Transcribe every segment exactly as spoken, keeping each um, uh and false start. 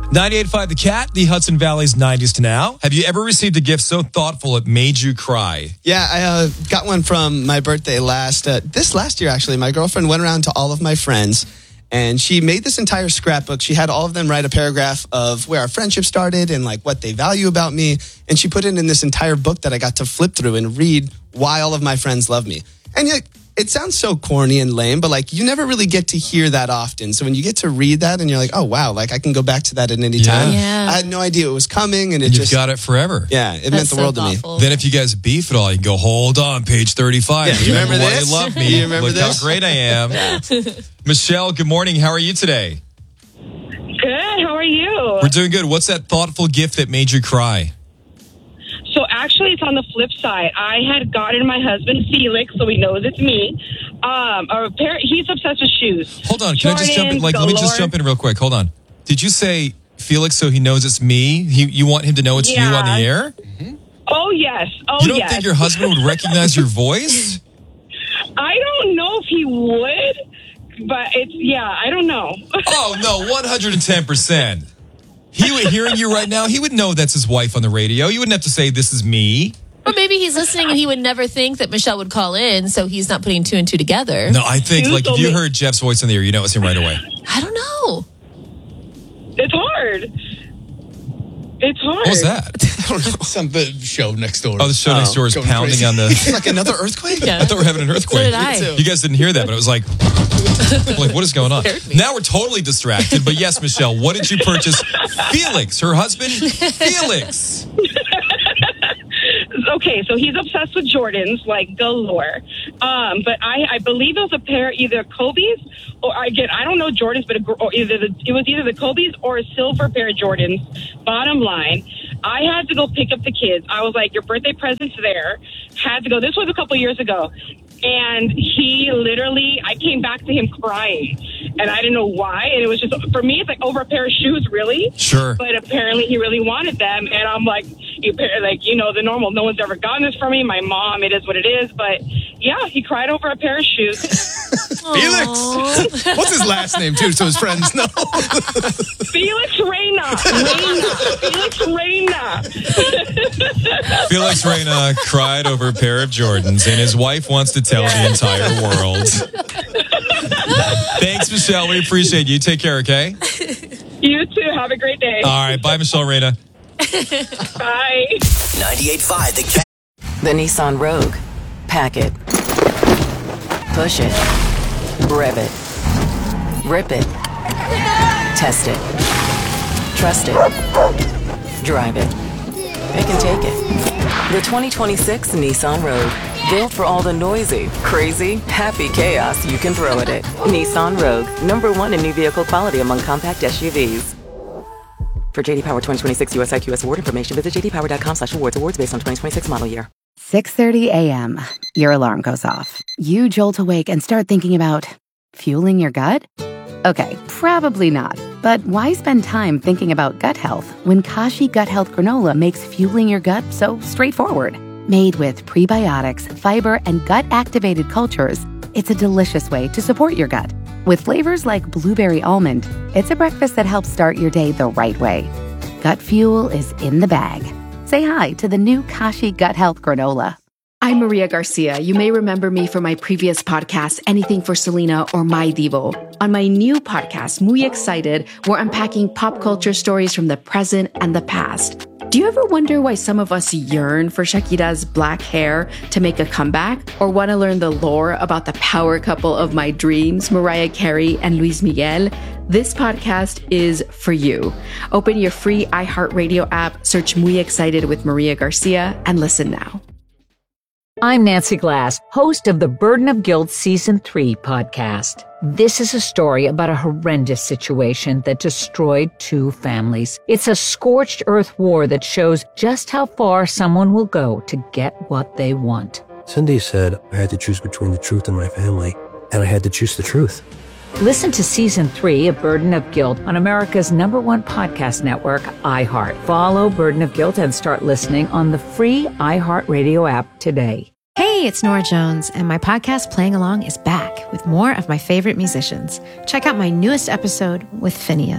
ninety-eight point five The Cat, the Hudson Valley's nineties to now. Have you ever received a gift so thoughtful it made you cry? Yeah, I uh, got one from my birthday last, uh, this last year actually. My girlfriend went around to all of my friends and she made this entire scrapbook. She had all of them write a paragraph of where our friendship started and like what they value about me. And she put it in this entire book that I got to flip through and read why all of my friends love me. And yet, it sounds so corny and lame, but like you never really get to hear that often. So when you get to read that and you're like, oh, wow, like I can go back to that at any time. Yeah. I had no idea it was coming. And it You've just got it forever. Yeah, it That's meant the so world thoughtful. to me. Then if you guys beef at all, you can go, hold on, page thirty-five. Yeah, you remember why this? they love me. You remember Look this? how great I am. Michelle, good morning. How are you today? Good. How are you? We're doing good. What's that thoughtful gift that made you cry? So actually, it's on the flip side. I had gotten my husband Felix, so he knows it's me. Um, a pair, he's obsessed with shoes. Hold on. Can I just jump in? Jordans, Like, let me just galore. jump in real quick. Hold on. Did you say Felix so he knows it's me? He, you want him to know it's you Yeah. on the air? Oh yes. Oh You don't yes. think your husband would recognize your voice? I don't know if he would, but it's yeah. I don't know. Oh, no, one hundred ten percent. He would, hearing you right now, he would know that's his wife on the radio. You wouldn't have to say, this is me. Or maybe he's listening and he would never think that Michelle would call in, so he's not putting two and two together. No, I think, You like, if told you me. heard Jeff's voice in the ear, you know it's him right away. I don't know. It's hard. It's hard. What was that? Some the show next door. Oh, the show next door is Going pounding crazy. on the... It's like another earthquake? Yeah. I thought we were having an earthquake. So did I. too. You guys didn't hear that, but it was like... like, what is going on? Scared me. Now we're totally distracted. But yes, Michelle, what did you purchase? Felix, her husband, Felix. Okay, so he's obsessed with Jordans, like galore. Um, but I, I believe it was a pair, either Kobe's or again, I don't know Jordans, but a, or either the, it was either the Kobe's or a silver pair of Jordans. Bottom line, I had to go pick up the kids. I was like, your birthday present's there. Had to go. This was a couple years ago. And he literally, I came back to him crying. And I didn't know why. And it was just, for me, it's like over a pair of shoes, really. Sure. But apparently he really wanted them. And I'm like, you, like, you know, the normal, no one's ever gotten this for me. My mom, it is what it is. But yeah, he cried over a pair of shoes. Felix. What's his last name, too, so his friends know? Felix Reyna. Reyna. Felix Reyna. Felix Reyna cried over a pair of Jordans, and his wife wants to tell the entire world. Thanks, Michelle. We appreciate you. Take care, okay? You too. Have a great day. All right. Bye, Michelle Reyna. Bye. ninety-eight point five The Cat. The Nissan Rogue. Pack it. Push it. Rev it. Rip it. Test it. Trust it. Drive it. Pick and take it. The twenty twenty-six Nissan Rogue. Built for all the noisy, crazy, happy chaos you can throw at it. Nissan Rogue. Number one in new vehicle quality among compact S U Vs. For J D Power twenty twenty-six U S I Q S award information, visit j d power dot com slash awards. Awards based on twenty twenty-six model year. six thirty a.m. Your alarm goes off. You jolt awake and start thinking about fueling your gut? Okay, probably not. But why spend time thinking about gut health when Kashi Gut Health Granola makes fueling your gut so straightforward? Made with prebiotics, fiber, and gut-activated cultures, it's a delicious way to support your gut. With flavors like blueberry almond, it's a breakfast that helps start your day the right way. Gut fuel is in the bag. Say hi to the new Kashi Gut Health Granola. I'm Maria Garcia. You may remember me from my previous podcast, Anything for Selena or My Divo. On my new podcast, Muy Excited, we're unpacking pop culture stories from the present and the past. Do you ever wonder why some of us yearn for Shakira's black hair to make a comeback? Or want to learn the lore about the power couple of my dreams, Mariah Carey and Luis Miguel? This podcast is for you. Open your free iHeartRadio app, search Muy Excited with Maria Garcia, and listen now. I'm Nancy Glass, host of the Burden of Guilt Season three podcast. This is a story about a horrendous situation that destroyed two families. It's a scorched earth war that shows just how far someone will go to get what they want. Cindy said I had to choose between the truth and my family, and I had to choose the truth. Listen to Season three of Burden of Guilt on America's number one podcast network, iHeart. Follow Burden of Guilt and start listening on the free iHeartRadio app today. Hey, it's Nora Jones, and my podcast Playing Along is back with more of my favorite musicians. Check out my newest episode with Phineas.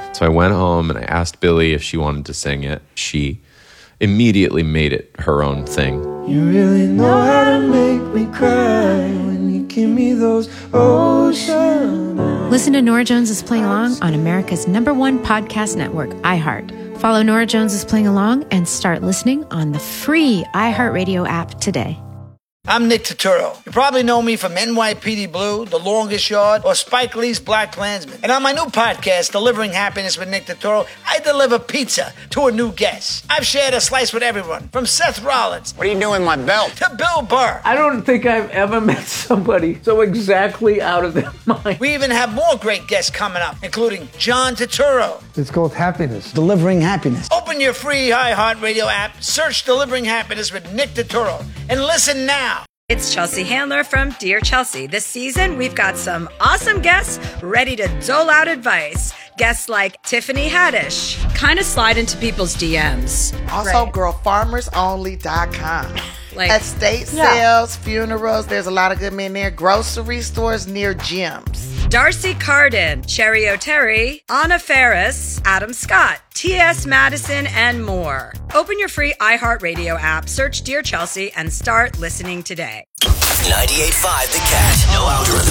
So I went home and I asked Billy if she wanted to sing it. She immediately made it her own thing. You really know how to make me cry when you give me those ocean eyes. Listen to Nora Jones is Playing Along on America's number one podcast network, iHeart. Follow Nora Jones is Playing Along and start listening on the free iHeartRadio app today. I'm Nick Turturro. You probably know me from N Y P D Blue, The Longest Yard, or Spike Lee's Black Klansman. And on my new podcast, Delivering Happiness with Nick Turturro, I deliver pizza to a new guest. I've shared a slice with everyone, from Seth Rollins. What are you doing with my belt? To Bill Burr. I don't think I've ever met somebody so exactly out of their mind. We even have more great guests coming up, including John Turturro. It's called happiness. Delivering happiness. Open your free iHeartRadio app, search Delivering Happiness with Nick Turturro, and listen now. It's Chelsea Handler from Dear Chelsea. This season, we've got some awesome guests ready to dole out advice. Guests like Tiffany Haddish, kind of slide into people's D Ms. Also, Right. girl farmers only dot com. Like- Estate Yeah. sales, funerals, there's a lot of good men there. Grocery stores near gyms. Darcy Carden, Sherry O'Terry, Anna Ferris, Adam Scott, T S Madison, and more. Open your free iHeartRadio app, search Dear Chelsea, and start listening today. ninety-eight point five The Cat. No algorithm.